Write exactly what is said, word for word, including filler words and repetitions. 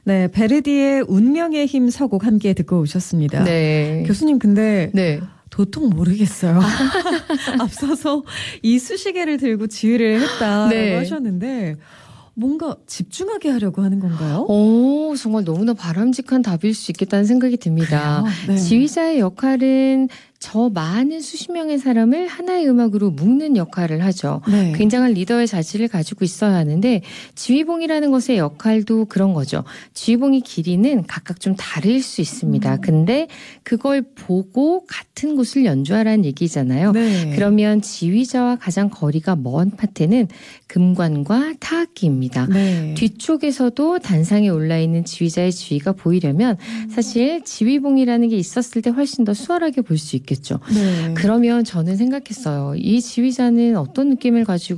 네, 베르디의 운명의 힘 서곡 함께 듣고 오셨습니다. 네. 교수님 근데 네. 도통 모르겠어요. 앞서서 이 수시계를 들고 지휘를 했다라고 네. 하셨는데 뭔가 집중하게 하려고 하는 건가요? 오, 정말 너무나 바람직한 답일 수 있겠다는 생각이 듭니다. 네. 지휘자의 역할은 저 많은 수십 명의 사람을 하나의 음악으로 묶는 역할을 하죠. 네. 굉장한 리더의 자질을 가지고 있어야 하는데 지휘봉이라는 것의 역할도 그런 거죠. 지휘봉의 길이는 각각 좀 다를 수 있습니다. 음. 근데 그걸 보고 같은 곳을 연주하라는 얘기잖아요. 네. 그러면 지휘자와 가장 거리가 먼 파트는 금관과 타악기입니다. 네. 뒤쪽에서도 단상에 올라있는 지휘자의 지휘가 보이려면 사실 지휘봉이라는 게 있었을 때 훨씬 더 수월하게 볼 수 있겠죠. 네. 그러면 저는 생각했어요. 이 지휘자는 어떤 느낌을 가지고